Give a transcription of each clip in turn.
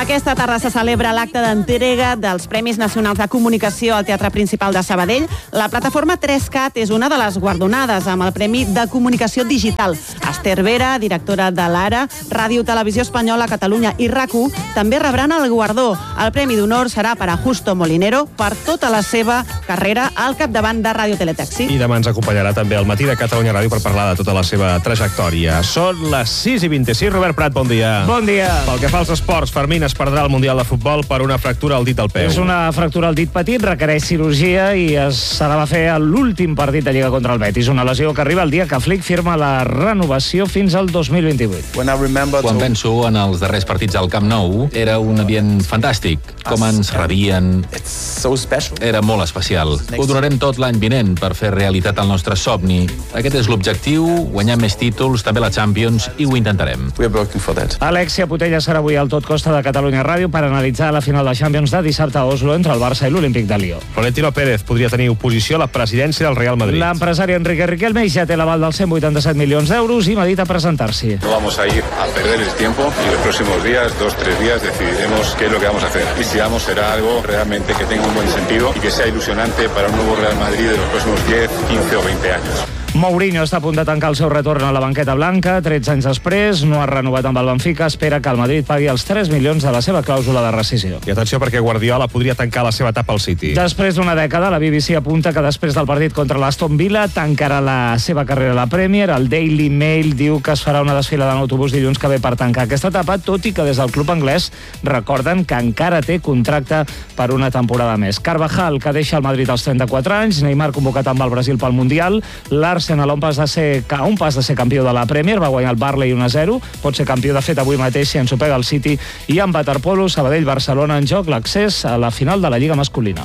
Aquesta tarda se celebra l'acte d'entrega dels Premis Nacionals de Comunicació al Teatre Principal de Sabadell. La plataforma 3CAT és una de les guardonades amb el Premi de Comunicació Digital. Esther Vera, directora de l'Ara, Ràdio Televisió Espanyola, Catalunya i RAC1, també rebran el guardó. El Premi d'Honor serà per a Justo Molinero per tota la seva carrera al capdavant de Ràdio Teletaxi. I demà ens acompanyarà també al matí de Catalunya Ràdio per parlar de tota la seva trajectòria. Són les 6:26. Robert Prat, bon dia. Bon dia. Pel que fa als esports, Fermín es perdrà el Mundial de Futbol per una fractura al dit al peu. És una fractura al dit petit, requereix cirurgia i se la va fer a l'últim partit de Lliga contra el Betis. Una lesió que arriba el dia que Flick firma la renovació fins al 2028. Quan penso en els darrers partits al Camp Nou, era un ambient fantàstic. Com ens rebien... Era molt especial. Ho donarem tot l'any vinent per fer realitat el nostre somni. Aquest és l'objectiu, guanyar més títols, també la Champions, i ho intentarem. Alexia Putella serà avui al Tot Costa de Catalunya Ràdio per analitzar la final de Champions de dissabte a Oslo entre el Barça i l'Olímpic de Lió. Florentino Pérez podria tenir oposició a la presidència del Real Madrid. L'empresari Enrique Riquelme ja té l'aval dels 187 milions d'euros i medita presentar-s'hi. No vamos a ir a perder el tiempo y los próximos días, 2-3 días, decidiremos qué es lo que vamos a hacer. Y si vamos, será algo realmente que tenga un buen sentido y que sea ilusionante para un nuevo Real Madrid de los próximos 10, 15 o 20 años. Mourinho està a punt de tancar el seu retorn a la banqueta blanca. 13 anys després, no ha renovat amb el Benfica. Espera que el Madrid pagui els 3 milions de la seva clàusula de rescissió. I atenció, perquè Guardiola podria tancar la seva etapa al City. Després d'una dècada, la BBC apunta que després del partit contra l'Aston Villa tancarà la seva carrera a la Premier. El Daily Mail diu que es farà una desfilada en autobús dilluns que ve per tancar aquesta etapa, tot i que des del club anglès recorden que encara té contracte per una temporada més. Carvajal, que deixa el Madrid als 34 anys. Neymar convocat amb el Brasil pel Mundial. L'Arsenal, a un pas de ser campió de la Premier, va guanyar el Burnley 1-0, pot ser campió de fet avui mateix si ens ho pega el City, i en waterpolo, Sabadell-Barcelona en joc l'accés a la final de la Lliga masculina.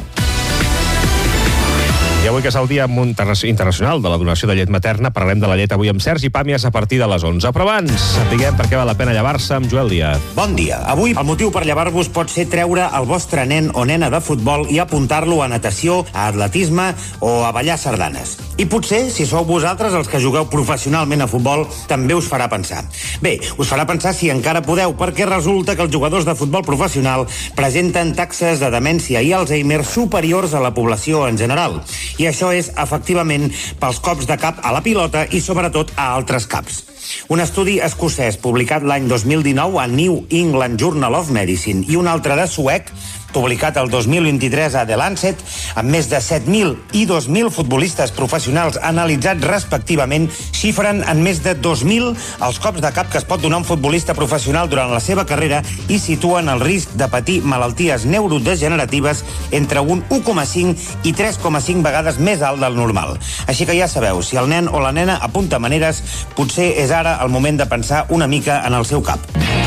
I avui, que és el Dia Internacional de la Donació de Llet Materna, parlarem de la llet avui amb Sergi Pàmies a partir de les 11. Però abans, sapiguem per què val la pena llevar-se amb Joel Díaz. Bon dia. Avui el motiu per llevar-vos pot ser treure el vostre nen o nena de futbol i apuntar-lo a natació, a atletisme o a ballar sardanes. I potser, si sou vosaltres els que jugueu professionalment a futbol, també us farà pensar. Bé, us farà pensar si encara podeu, perquè resulta que els jugadors de futbol professional presenten taxes de demència i Alzheimer superiors a la població en general. I això és, efectivament, pels cops de cap a la pilota i, sobretot, a altres caps. Un estudi escocès publicat l'any 2019 a New England Journal of Medicine i un altre de suec, publicat el 2023 a The Lancet, amb més de 7.000 i 2.000 futbolistes professionals analitzats respectivament, xifren en més de 2.000 els cops de cap que es pot donar un futbolista professional durant la seva carrera i situen el risc de patir malalties neurodegeneratives entre un 1,5 i 3,5 vegades més alt del normal. Així que ja sabeu, si el nen o la nena apunta maneres, potser és ara el moment de pensar una mica en el seu cap.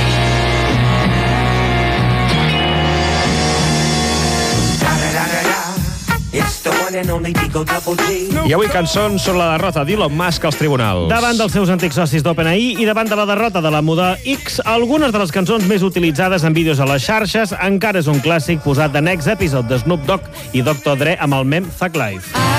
I avui cançons sobre la derrota d'Elon Musk als tribunals. Davant dels seus antics socis d'OpenAI i davant de la derrota de la moda X, algunes de les cançons més utilitzades en vídeos a les xarxes encara és un clàssic posat de Next Episode de Snoop Dogg i Dr. Dre amb el mem Thug Life.